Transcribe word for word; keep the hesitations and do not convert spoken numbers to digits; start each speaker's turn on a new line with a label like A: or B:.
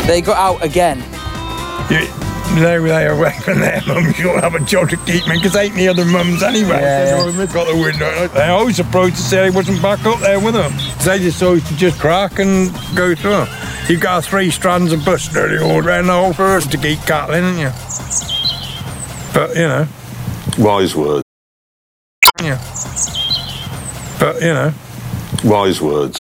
A: They got out again.
B: You, no, they are away from their mums. You'll have a job to keep me, because ain't the other mums anyway.
A: Yeah,
B: So,
A: yeah.
B: they've got the window. They always surprised to say they wasn't back up there with them. They just always just crack and go through. You've got three strands of bush nearly all around the whole forest to keep cattle in, haven't you? But, you know.
C: Wise words.
B: Yeah. But, you know.
C: Wise words.